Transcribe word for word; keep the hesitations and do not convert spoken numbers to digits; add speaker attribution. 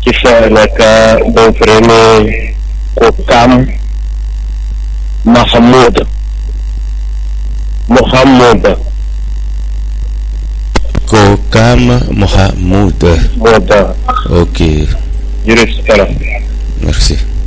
Speaker 1: Kisah mereka Bofrene Kokam Mahmoud Muhammad
Speaker 2: Kokam Mohamoud.
Speaker 1: Moda.
Speaker 2: Ok.
Speaker 1: Jurus sekarang.
Speaker 2: Merci.